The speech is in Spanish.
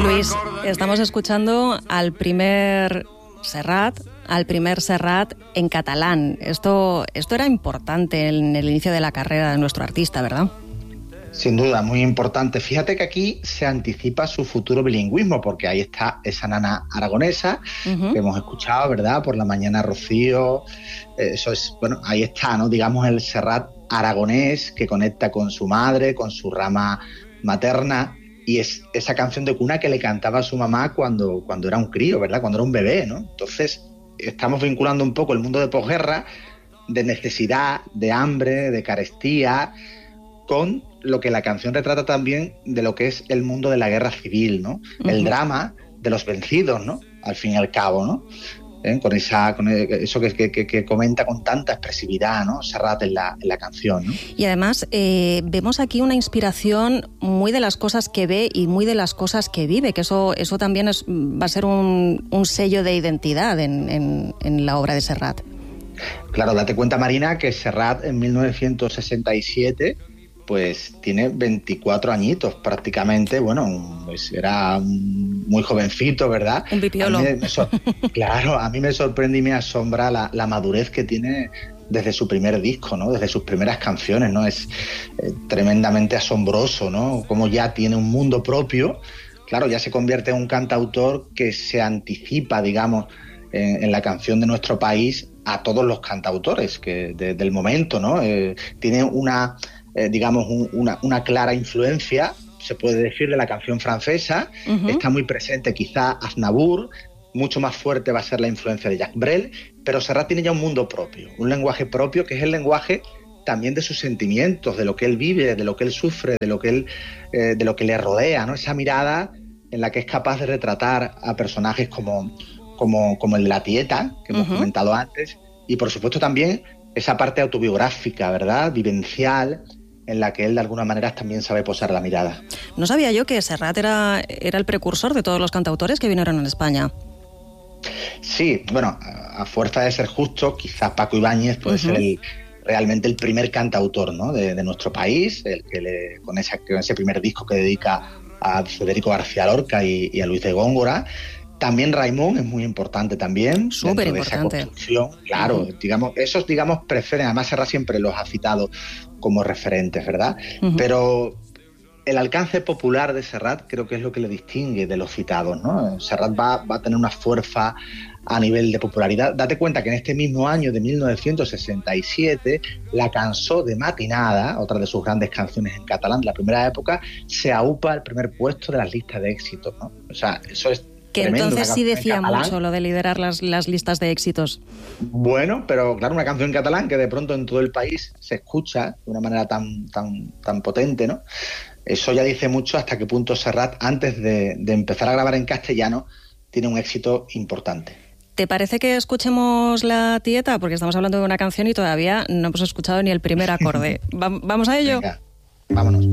Luis, estamos escuchando al primer Serrat en catalán. Esto era importante en el inicio de la carrera de nuestro artista, ¿verdad? Sin duda, muy importante. Fíjate que aquí se anticipa su futuro bilingüismo, porque ahí está esa nana aragonesa que hemos escuchado, ¿verdad? Por la mañana Rocío. Eso es, bueno, ahí está, ¿no? Digamos, el Serrat aragonés que conecta con su madre, con su rama materna, y es esa canción de cuna que le cantaba a su mamá cuando era un crío, ¿verdad? Cuando era un bebé, ¿no? Entonces, estamos vinculando un poco el mundo de posguerra, de necesidad, de hambre, de carestía, con lo que la canción retrata también de lo que es el mundo de la guerra civil, ¿no? El drama de los vencidos, ¿no? Al fin y al cabo, ¿no? Con eso que comenta con tanta expresividad, ¿no? Serrat en la canción, ¿no? Y además vemos aquí una inspiración muy de las cosas que ve y muy de las cosas que vive, que eso también va a ser un sello de identidad en la obra de Serrat. Claro, date cuenta, Marina, que Serrat en 1967 pues tiene 24 añitos prácticamente. Bueno, pues era muy jovencito, ¿verdad? Un pipiolo. Claro, a mí me sorprende y me asombra la madurez que tiene desde su primer disco, ¿no? Desde sus primeras canciones, ¿no? Es tremendamente asombroso, ¿no? Como ya tiene un mundo propio. Claro, ya se convierte en un cantautor que se anticipa, digamos, en la canción de nuestro país a todos los cantautores del momento, ¿no? Tiene una clara influencia, se puede decir, de la canción francesa. Está muy presente quizá Aznavour, mucho más fuerte va a ser la influencia de Jacques Brel, pero Serrat tiene ya un mundo propio, un lenguaje propio que es el lenguaje también de sus sentimientos, de lo que él vive, de lo que él sufre, de lo que le rodea, ¿no? Esa mirada en la que es capaz de retratar a personajes como el de la Tieta, que hemos comentado antes, y por supuesto también esa parte autobiográfica, ¿verdad? Vivencial, en la que él de alguna manera también sabe posar la mirada. No sabía yo que Serrat era el precursor de todos los cantautores que vinieron en España. Sí, bueno, a fuerza de ser justo, quizás Paco Ibáñez puede ser realmente el primer cantautor, ¿no? de nuestro país, con ese primer disco que dedica a Federico García Lorca y a Luis de Góngora. También Raimón es muy importante también. Súper importante. Esa construcción, claro, esos preceden, además Serrat siempre los ha citado como referentes, ¿verdad? Pero el alcance popular de Serrat creo que es lo que le distingue de los citados, ¿no? Serrat va a tener una fuerza a nivel de popularidad. Date cuenta que en este mismo año de 1967, La Cançó de Matinada, otra de sus grandes canciones en catalán de la primera época, se aupa al primer puesto de las listas de éxitos, ¿no? O sea, eso es que tremendo. Entonces sí decía mucho lo de liderar las listas de éxitos. Bueno, pero claro, una canción en catalán que de pronto en todo el país se escucha de una manera tan potente, ¿no? Eso ya dice mucho hasta qué punto Serrat, antes de empezar a grabar en castellano, tiene un éxito importante. ¿Te parece que escuchemos La Tieta? Porque estamos hablando de una canción y todavía no hemos escuchado ni el primer acorde. ¿Vamos a ello? Venga, vámonos.